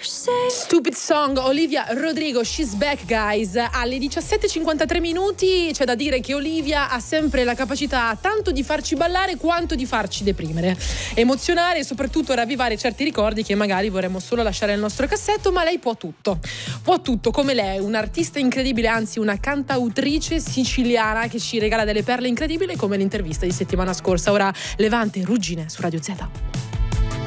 Stupid Song, Olivia Rodrigo, She's Back, guys. Alle 17:53 minuti c'è da dire che Olivia ha sempre la capacità tanto di farci ballare quanto di farci deprimere, emozionare e soprattutto ravvivare certi ricordi che magari vorremmo solo lasciare nel nostro cassetto, ma lei può tutto come lei, un'artista incredibile, anzi una cantautrice siciliana che ci regala delle perle incredibili come l'intervista di settimana scorsa. Ora Levante, Ruggine su Radio Z.